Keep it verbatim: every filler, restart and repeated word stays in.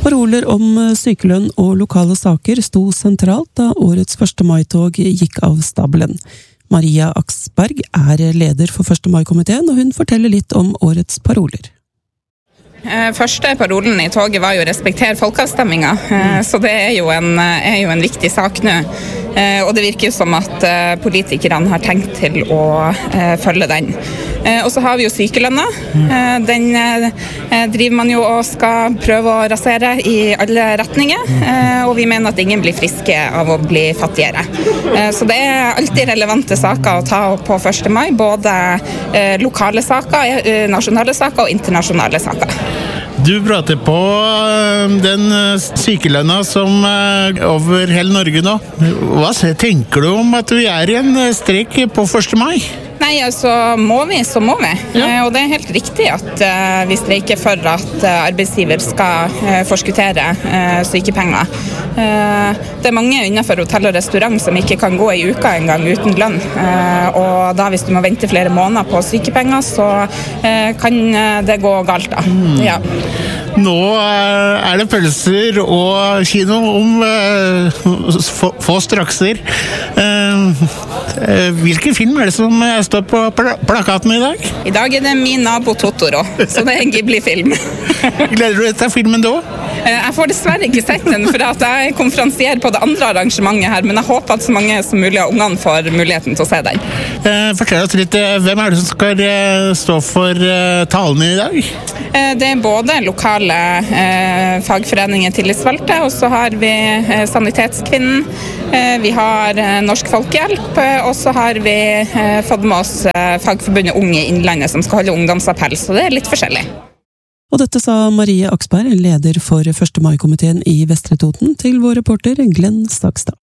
Paroler om sykelønn og lokale saker sto sentralt da årets første mai-tog gikk av stabelen. Maria Aksberg er leder for første mai-komiteen, og hun forteller litt om årets paroler. Første parolen i toget var jo respekter folkeavstemminga, så det er jo en, er jo en viktig sak nå. Og det virker jo som at politikerne har tenkt til å følge den. Og så har vi jo sykelønna. Den driver man jo og skal prøve å rasere i alle retninger, og vi mener at ingen blir friske av å bli fattigere. Så det er alltid relevante saker å ta på første mai, både lokale saker, nasjonale saker og internasjonale saker. Du prater på den sykelønna som er over hele Norge nå. Hva tenker du om at vi er i en streik på første mai? Nei, altså må vi, så må vi. Ja. Og det er helt riktig at uh, vi streiker for at uh, arbeidsgiver skal uh, forskuttere uh, sykepenger. Uh, det er mange innenfor hotell og restaurant som ikke kan gå i uka en gang uten lønn. Uh, og da hvis du må vente flere måneder på sykepenger, så uh, kan det gå galt da. Mm. Ja. Nå er det pølser og kino om uh, få, få strakser. Uh, uh, hvilken film er det som står på plakaten i dag? I dag er det Min nabo Totoro, så det er en Ghibli-film. Gleder du deg til filmen da? Jeg får dessverre ikke sett den, for at jeg er konferansier på det andre arrangementet her, men jeg håper at så mange som mulig av ungene får muligheten til å se den. Uh, fortell oss litt, hvem er det som skal uh, stå for uh, talene i dag? Uh, det er både lokale uh, fagforeninger tillitsvalgte, og så har vi uh, Sanitetskvinnen, uh, vi har uh, Norsk Folkehjelp, uh, og så har vi uh, fått med oss uh, Fagforbundet Unge i Innlandet som skal holde ungdomsappell, så det er litt forskjellig. Og dette sa Marie Aksberg, leder for første mai-komiteen i Vestre Toten, til vår reporter Glenn Stagstad.